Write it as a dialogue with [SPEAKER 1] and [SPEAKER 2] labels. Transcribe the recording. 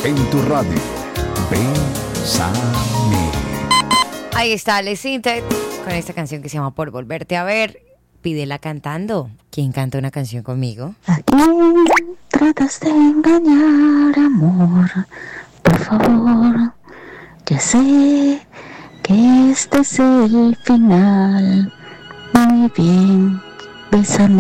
[SPEAKER 1] en tu radio. Bésame.
[SPEAKER 2] Ahí está Ale Sintet con esta canción que se llama Por Volverte a Ver. Pídela cantando. ¿Quién canta una canción conmigo?
[SPEAKER 3] ¿A quién tratas de engañar, amor? Por favor, ya sé que este es el final. Muy bien, bésame.